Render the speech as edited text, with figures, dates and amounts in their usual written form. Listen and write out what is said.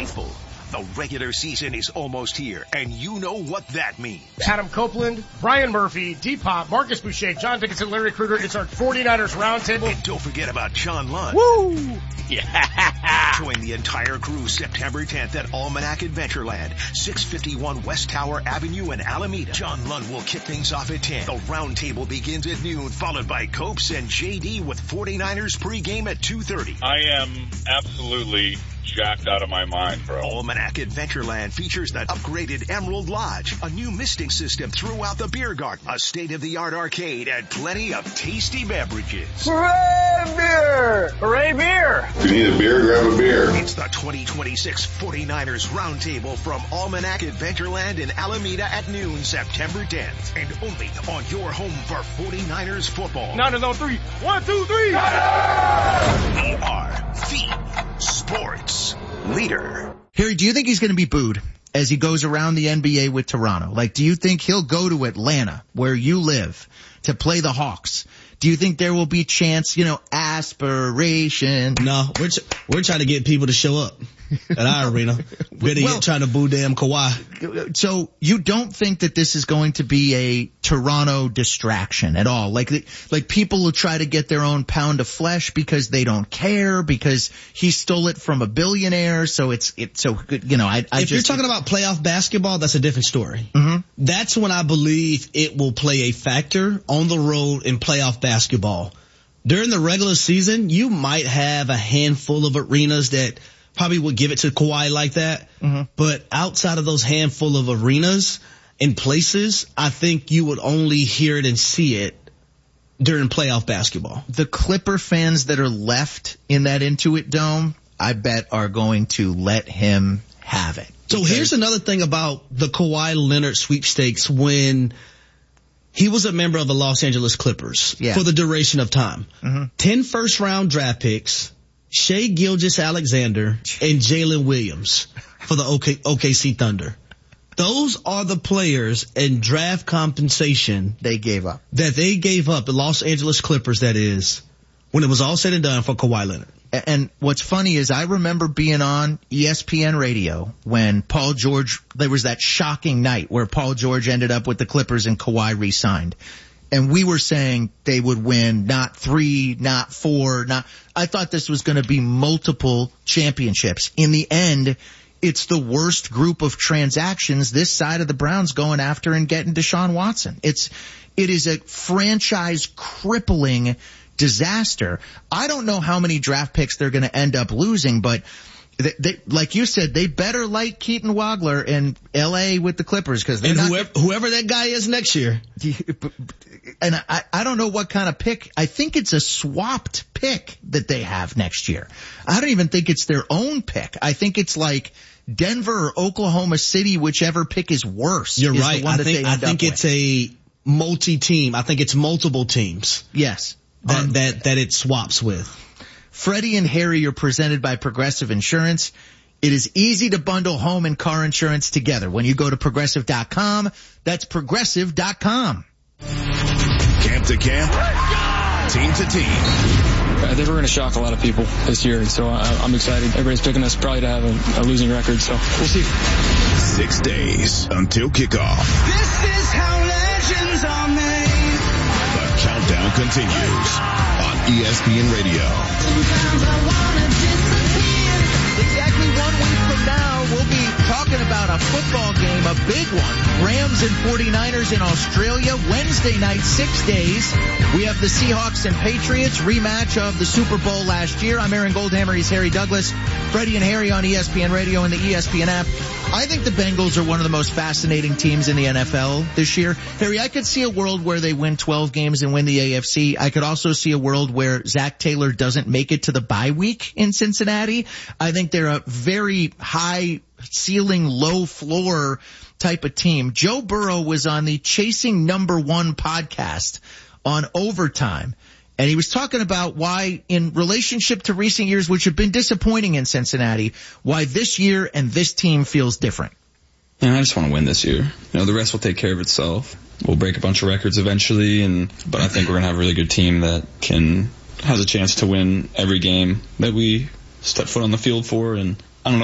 faithful. The regular season is almost here, and you know what that means. Adam Copeland, Brian Murphy, D-Pop, Marcus Boucher, John Dickinson, Larry Krueger. It's our 49ers Roundtable. And don't forget about John Lund. Woo! Yeah! Join the entire crew September 10th at Almanac Adventureland, 651 West Tower Avenue in Alameda. John Lund will kick things off at 10. The Roundtable begins at noon, followed by Copes and JD with 49ers pregame at 2:30. I am absolutely jacked out of my mind, bro. Almanac Adventureland features the upgraded Emerald Lodge, a new misting system throughout the beer garden, a state-of-the-art arcade, and plenty of tasty beverages. Hooray beer! Hooray beer! If you need a beer, grab a beer. It's the 2026 49ers Roundtable from Almanac Adventureland in Alameda at noon, September 10th. And only on your home for 49ers football. Niners on three. 1, 2, 3. We are the sports leader. Harry, do you think he's going to be booed as he goes around the NBA with Toronto? Like, do you think he'll go to Atlanta, where you live, to play the Hawks? Do you think there will be chance, aspiration? No, we're trying to get people to show up at our arena. We're trying to boo damn Kawhi. So you don't think that this is going to be a Toronto distraction at all? Like people will try to get their own pound of flesh because they don't care, because he stole it from a billionaire. So it's so good. If you're talking about playoff basketball, that's a different story. Mm-hmm. That's when I believe it will play a factor on the road in playoff basketball. During the regular season, you might have a handful of arenas that probably would give it to Kawhi like that. Mm-hmm. But outside of those handful of arenas and places, I think you would only hear it and see it during playoff basketball. The Clipper fans that are left in that Intuit Dome, I bet are going to let him have it. So here's another thing about the Kawhi Leonard sweepstakes when he was a member of the Los Angeles Clippers for the duration of time. Mm-hmm. 10 first-round draft picks, Shai Gilgeous-Alexander, and Jalen Williams for the OKC Thunder. Those are the players and draft compensation they gave up. The Los Angeles Clippers, that is, when it was all said and done for Kawhi Leonard. And what's funny is I remember being on ESPN radio when Paul George, there was that shocking night where Paul George ended up with the Clippers and Kawhi re-signed. And we were saying they would win not 3, not 4, I thought this was going to be multiple championships. In the end, it's the worst group of transactions this side of the Browns going after and getting Deshaun Watson. It is a franchise crippling disaster. I don't know how many draft picks they're going to end up losing, but they, like you said, they better like Keaton Wagler in LA with the Clippers, because whoever that guy is next year. And I don't know what kind of pick. I think it's a swapped pick that they have next year. I don't even think it's their own pick. I think it's like Denver or Oklahoma City, whichever pick is worse. You're right. I think it's a multi-team. I think it's multiple teams. Yes. That it swaps with. Freddie and Harry are presented by Progressive Insurance. It is easy to bundle home and car insurance together when you go to Progressive.com. That's Progressive.com. Camp to camp, team to team. I think we're going to shock a lot of people this year, so I'm excited. Everybody's picking us probably to have a losing record, so we'll see. 6 days until kickoff. This is how legends are made. The countdown continues on ESPN Radio. Sometimes I want to disappear. Exactly 1 week from now, we'll be talking about a football game, a big one. Rams and 49ers in Australia, Wednesday night, 6 days. We have the Seahawks and Patriots rematch of the Super Bowl last year. I'm Aaron Goldhammer. He's Harry Douglas. Freddie and Harry on ESPN Radio and the ESPN app. I think the Bengals are one of the most fascinating teams in the NFL this year. Harry, I could see a world where they win 12 games and win the AFC. I could also see a world where Zach Taylor doesn't make it to the bye week in Cincinnati. I think they're a very high ceiling, low floor type of team. Joe Burrow was on the Chasing Number One podcast on Overtime, and he was talking about why, in relationship to recent years, which have been disappointing in Cincinnati, why this year and this team feels different. Yeah, I just want to win this year. The rest will take care of itself. We'll break a bunch of records eventually, but I think we're going to have a really good team that has a chance to win every game that we step foot on the field for, and